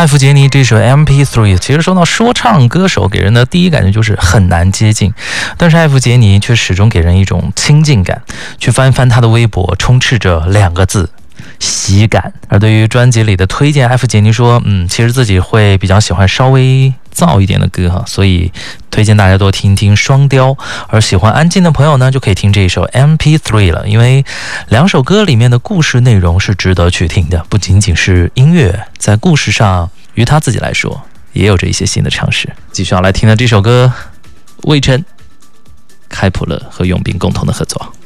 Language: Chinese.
艾弗杰尼这首 MP3， 其实说到说唱歌手，给人的第一感觉就是很难接近，但是艾弗杰尼却始终给人一种亲近感。去翻翻他的微博，充斥着2个字：喜感。而对于专辑里的推荐，艾弗杰尼说，其实自己会比较喜欢稍微燥一点的歌哈，所以推荐大家多听听双雕。而喜欢安静的朋友呢，就可以听这一首 MP3 了，因为2首歌里面的故事内容是值得去听的，不仅仅是音乐，在故事上，于他自己来说，也有着一些新的尝试。继续要来听的这首歌，魏晨、开普勒和永斌共同的合作。